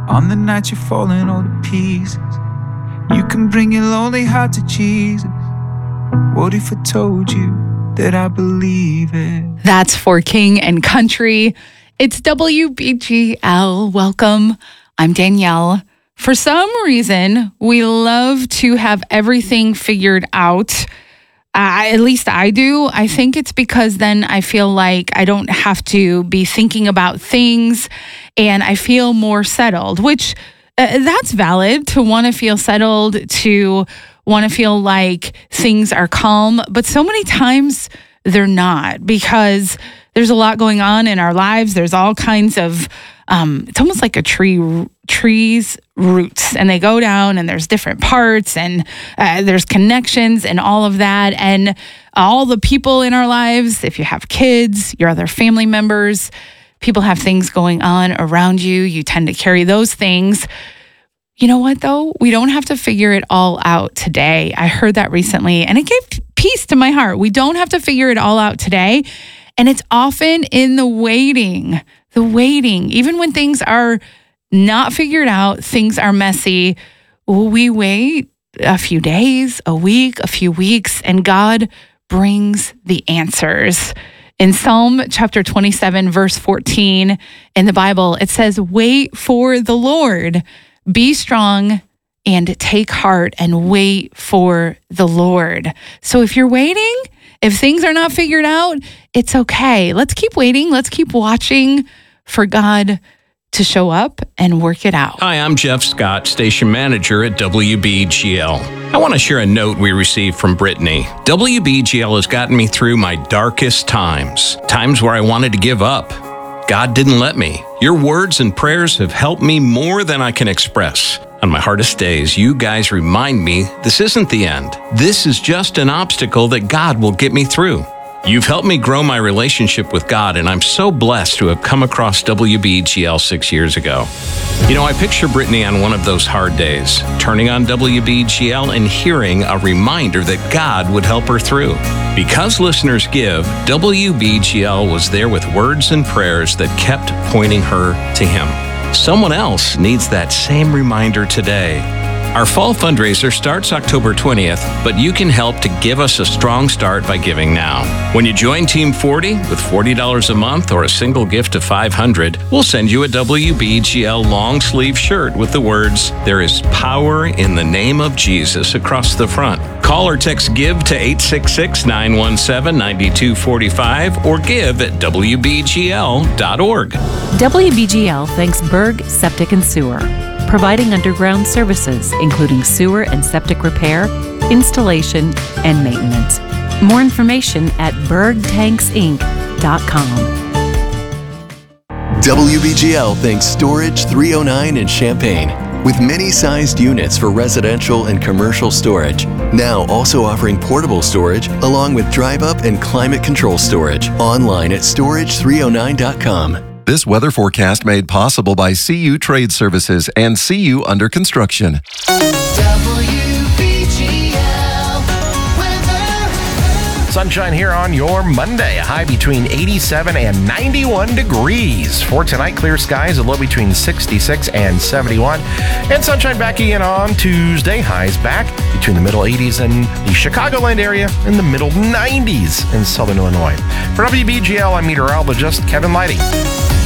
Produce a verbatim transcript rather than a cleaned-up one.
On the night you're falling all to pieces, you can bring your lonely heart to Jesus. What if I told you that I believe it? That's for King and Country. It's W B G L. Welcome. I'm Danielle. For some reason, we love to have everything figured out. Uh, at least I do. I think it's because then I feel like I don't have to be thinking about things and I feel more settled, which uh, that's valid to want to feel settled, to want to feel like things are calm. But so many times they're not, because there's a lot going on in our lives. There's all kinds of, um, it's almost like a tree, tree's roots, and they go down and there's different parts and uh, there's connections and all of that. And all the people in our lives, if you have kids, your other family members, people have things going on around you. You tend to carry those things. You know what, though? We don't have to figure it all out today. I heard that recently, and it gave peace to my heart. We don't have to figure it all out today. And it's often in the waiting, the waiting. Even when things are not figured out, things are messy, we wait a few days, a week, a few weeks, and God brings the answers. In Psalm chapter twenty-seven, verse fourteen in the Bible, it says, "Wait for the Lord. Be strong and take heart and wait for the Lord." So if you're waiting, if things are not figured out, it's okay. Let's keep waiting. Let's keep watching for God to show up and work it out. Hi, I'm Jeff Scott, station manager at W B G L. I want to share a note we received from Brittany. W B G L has gotten me through my darkest times, times where I wanted to give up. God didn't let me. Your words and prayers have helped me more than I can express. On my hardest days, you guys remind me this isn't the end. This is just an obstacle that God will get me through. You've helped me grow my relationship with God, and I'm so blessed to have come across W B G L six years ago. You know, I picture Brittany on one of those hard days, turning on W B G L and hearing a reminder that God would help her through. Because listeners give, W B G L was there with words and prayers that kept pointing her to Him. Someone else needs that same reminder today. Our fall fundraiser starts October twentieth, but you can help to give us a strong start by giving now. When you join Team forty with forty dollars a month or a single gift of five hundred dollars, we'll send you a W B G L long sleeve shirt with the words, "There is power in the name of Jesus" across the front. Call or text GIVE to eight six six, nine one seven, nine two four five or give at W B G L dot org. W B G L thanks Berg Septic and Sewer, providing underground services, including sewer and septic repair, installation, and maintenance. More information at berg tanks inc dot com. W B G L thanks Storage three oh nine in Champaign, with many sized units for residential and commercial storage. Now also offering portable storage along with drive-up and climate control storage. Online at storage three oh nine dot com. This weather forecast made possible by C U Trade Services and C U Under Construction. W B G L weather. Sunshine here on your Monday. A high between eighty-seven and ninety-one degrees. For tonight, clear skies, a low between sixty-six and seventy-one. And sunshine back again on Tuesday. Highs back between the middle eighties in the Chicagoland area and the middle nineties in southern Illinois. For W B G L, I'm meteorologist Kevin Lighty.